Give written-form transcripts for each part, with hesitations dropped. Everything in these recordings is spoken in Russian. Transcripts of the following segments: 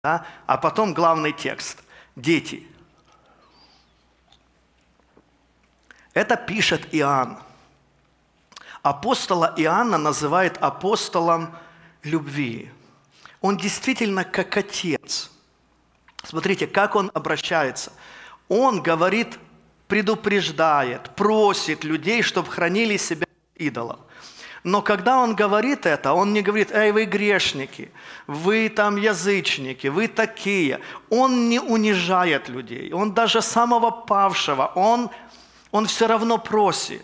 Да? А потом главный текст. Дети. Это пишет Иоанн. Апостола Иоанна называют апостолом любви. Он действительно как отец. Смотрите, как он обращается. Он говорит, предупреждает, просит людей, чтобы хранили себя от идолов. Но когда он говорит это, он не говорит: «Эй, вы грешники, вы там язычники, вы такие». Он не унижает людей. Он даже самого павшего, он все равно просит.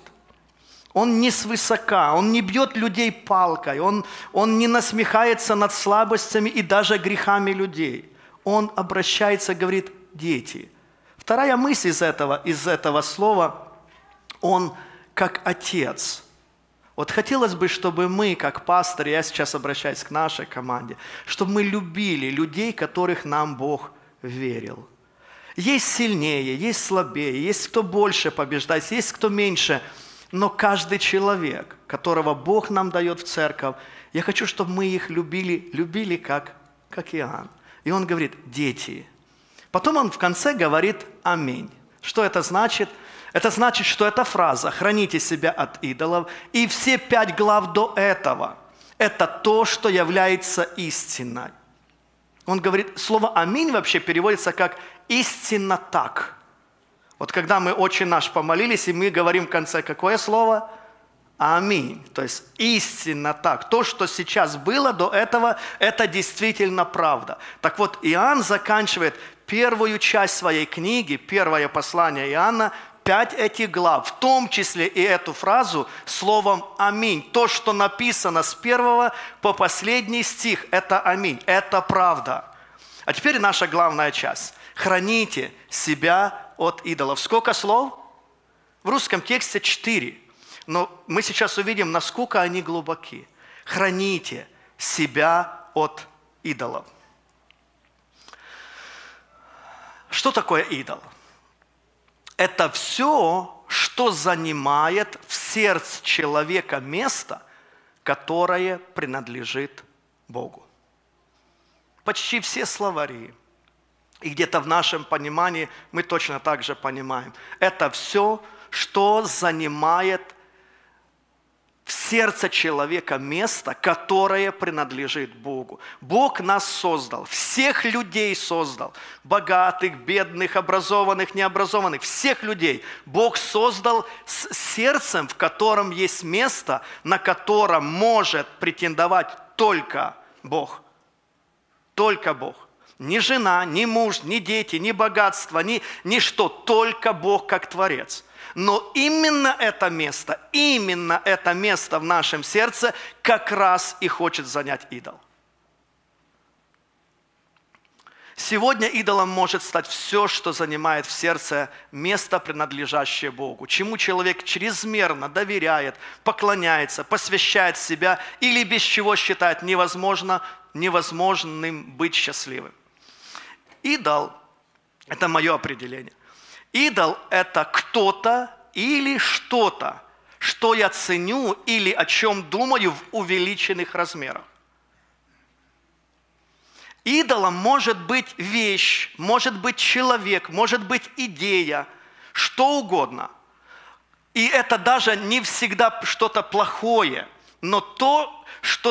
Он не свысока, он не бьет людей палкой, он не насмехается над слабостями и даже грехами людей. Он обращается, говорит: дети. Вторая мысль из этого слова: он как отец. Вот хотелось бы, чтобы мы, как пастырь, я сейчас обращаюсь к нашей команде, чтобы мы любили людей, которых нам Бог верил. Есть сильнее, есть слабее, есть кто больше побеждает, есть кто меньше. Но каждый человек, которого Бог нам дает в церковь, я хочу, чтобы мы их любили как Иоанн. И он говорит: дети. Потом он в конце говорит: аминь. Что это значит? Это значит, что эта фраза «храните себя от идолов» и все 5 глав до этого – это то, что является истиной. Он говорит, слово «аминь» вообще переводится как «истинно так». Вот когда мы «Отче наш» помолились, и мы говорим в конце какое слово? Аминь. То есть истинно так. То, что сейчас было до этого, это действительно правда. Так вот, Иоанн заканчивает первую часть своей книги, первое послание Иоанна, 5 этих глав, в том числе и эту фразу, словом «аминь». То, что написано с 1 по последний стих, это «аминь», это правда. А теперь наша главная часть. Храните себя от идолов. Сколько слов? В русском тексте 4. Но мы сейчас увидим, насколько они глубоки. Храните себя от идолов. Что такое идол? Это все, что занимает в сердце человека место, которое принадлежит Богу. Почти все словари, и где-то в нашем понимании мы точно так же понимаем, это все, что занимает в сердце человека место, которое принадлежит Богу. Бог нас создал, всех людей создал, богатых, бедных, образованных, необразованных, всех людей. Бог создал с сердцем, в котором есть место, на котором может претендовать только Бог. Только Бог. Ни жена, ни муж, ни дети, ни богатство, ни что, только Бог как Творец. Но именно это место в нашем сердце как раз и хочет занять идол. Сегодня идолом может стать все, что занимает в сердце место, принадлежащее Богу, чему человек чрезмерно доверяет, поклоняется, посвящает себя или без чего считает невозможным быть счастливым. Идол – это мое определение. Идол – это кто-то или что-то, что я ценю или о чем думаю в увеличенных размерах. Идолом может быть вещь, может быть человек, может быть идея, что угодно. И это даже не всегда что-то плохое, но то, что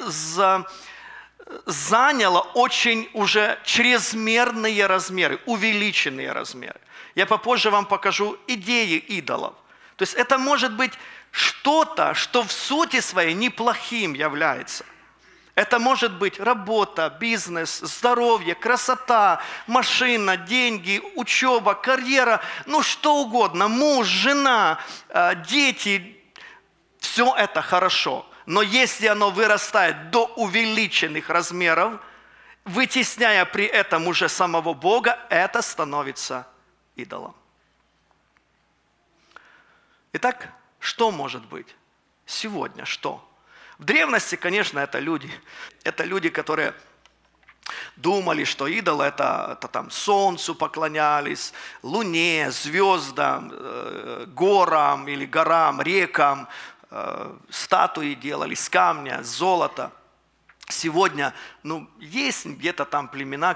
заняло очень уже чрезмерные размеры, увеличенные размеры. Я попозже вам покажу идеи идолов. То есть это может быть что-то, что в сути своей неплохим является. Это может быть работа, бизнес, здоровье, красота, машина, деньги, учеба, карьера, что угодно, муж, жена, дети. Все это хорошо. Но если оно вырастает до увеличенных размеров, вытесняя при этом уже самого Бога, это становится идолом. Итак, что может быть? Сегодня что? В древности, конечно, это люди. Это люди, которые думали, что идол это там солнцу поклонялись, луне, звездам, горам или горам, рекам, статуи делали с камня, с золота. сегодня, есть где-то там племена,